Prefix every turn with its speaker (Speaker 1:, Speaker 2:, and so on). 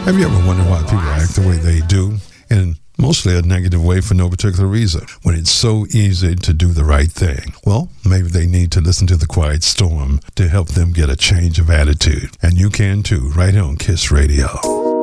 Speaker 1: Have you ever wondered why people act the way they do? In mostly a negative way for no particular reason, when it's so easy to do the right thing. Well, maybe they need to listen to The Quiet Storm to help them get a change of attitude. And you can too, right here on KISS Radio.